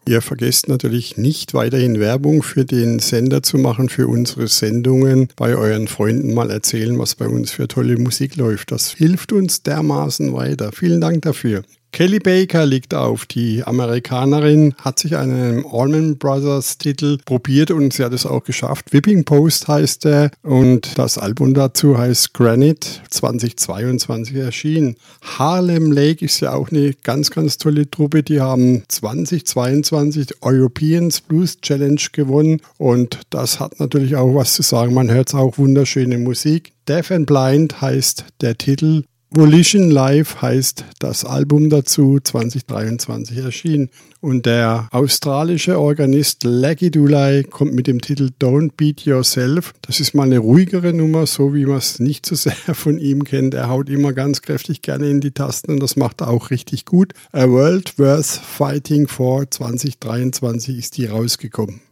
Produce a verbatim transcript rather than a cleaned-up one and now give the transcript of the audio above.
Ihr vergesst natürlich nicht, weiterhin Werbung für den Sender zu machen, für unsere Sendungen, bei euren Freunden mal erzählen, was bei uns für tolle Musik läuft. Das hilft uns dermaßen weiter. Vielen Dank dafür. Kelly Baker liegt auf. Die Amerikanerin hat sich an einem Allman Brothers Titel probiert und sie hat es auch geschafft. Whipping Post heißt er und das Album dazu heißt Granite, zweitausendzweiundzwanzig erschienen. Harlem Lake ist ja auch eine ganz, ganz tolle Truppe. Die haben zweitausendzweiundzwanzig Europeans Blues Challenge gewonnen und das hat natürlich auch was zu sagen. Man hört auch wunderschöne Musik. Deaf and Blind heißt der Titel. Volition Live heißt das Album dazu, zweitausenddreiundzwanzig erschienen. Und der australische Organist Lucky Dulay kommt mit dem Titel Don't Beat Yourself. Das ist mal eine ruhigere Nummer, so wie man es nicht so sehr von ihm kennt. Er haut immer ganz kräftig gerne in die Tasten und das macht er auch richtig gut. A World Worth Fighting For zweitausenddreiundzwanzig ist die rausgekommen.